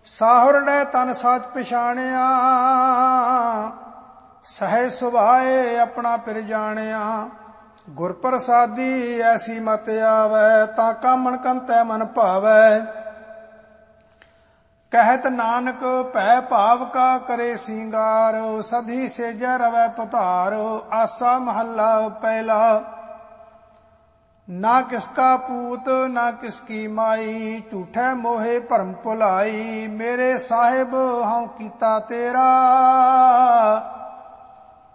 ਸਾਹੁਰੜੈ ਤਨ ਸਚ ਪਛਾਣਿਆ, ਸਹਿ ਸੁਭਾਏ ਆਪਣਾ ਪਿਰ ਜਾਣਿਆ। ਗੁਰ ਪ੍ਰਸਾਦੀ ਐਸੀ ਮਤ ਆਵੈ, ਤਾਂ ਕਾਮਣ ਕੰਤੈ ਮਨ ਭਾਵੈ। ਕਹਿਤ ਨਾਨਕ ਭੈ ਭਾਵ ਕਾ ਕਰੇ ਸਿੰਗਾਰ, ਸਭੀ ਸੇਜੈ ਰਵੈ ਪਧਾਰ। ਆਸਾ ਮਹੱਲਾ ਪਹਿਲਾ। ਨਾ ਕਿਸਕਾ ਪੂਤ ਨਾ ਕਿਸਕੀ ਮਾਈ, ਝੂਠੈ ਮੋਹੇ ਭਰਮ ਭੁਲਾਈ। ਮੇਰੇ ਸਾਹਿਬ ਹਉ ਕੀਤਾ ਤੇਰਾ,